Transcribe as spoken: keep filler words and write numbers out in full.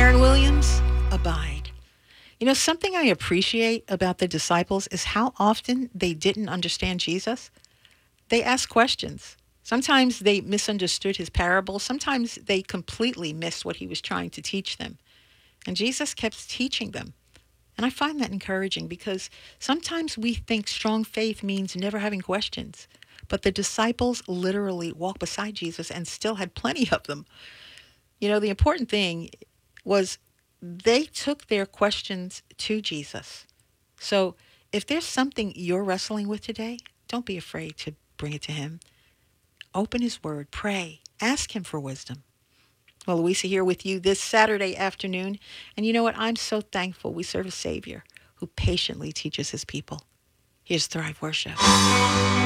Karen Williams, Abide. You know, something I appreciate about the disciples is how often they didn't understand Jesus. They asked questions. Sometimes they misunderstood his parable. Sometimes they completely missed what he was trying to teach them. And Jesus kept teaching them. And I find that encouraging because sometimes we think strong faith means never having questions. But the disciples literally walked beside Jesus and still had plenty of them. You know, the important thing was they took their questions to Jesus. So if there's something you're wrestling with today, don't be afraid to bring it to him. Open his word, pray, ask him for wisdom. Well, Louisa here with you this Saturday afternoon. And you know what? I'm so thankful we serve a Savior who patiently teaches his people. Here's Thrive Worship.